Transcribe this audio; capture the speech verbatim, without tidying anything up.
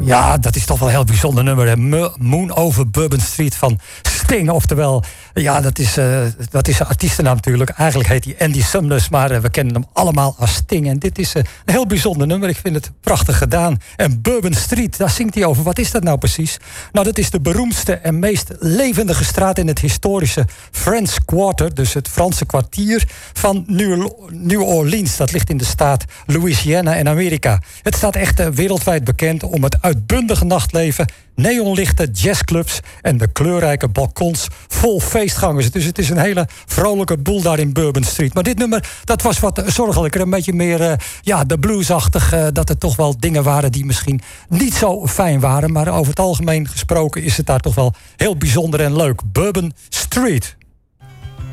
Ja, dat is toch wel een heel bijzonder nummer. Hè? Moon over Bourbon Street van Sting. Oftewel, ja, dat is, uh, dat is een artiestennaam natuurlijk. Eigenlijk heet hij Andy Sumnus, maar uh, we kennen hem allemaal als Sting. En dit is uh, een heel bijzonder nummer. Ik vind het prachtig gedaan. En Bourbon Street, daar zingt hij over. Wat is dat nou precies? Nou, dat is de beroemdste en meest levendige straat in het historische French Quarter. Dus het Franse kwartier van New, New Orleans. Dat ligt in de staat Louisiana in Amerika. Het staat echt uh, wereldwijd bekend om het uitbundige nachtleven, neonlichten, jazzclubs en de kleurrijke balkons vol feestgangers. Dus het is een hele vrolijke boel daar in Bourbon Street. Maar dit nummer, dat was wat zorgelijker. Een beetje meer, uh, ja, de bluesachtig. Uh, dat er toch wel dingen waren die misschien niet zo fijn waren. Maar over het algemeen gesproken is het daar toch wel heel bijzonder en leuk. Bourbon Street.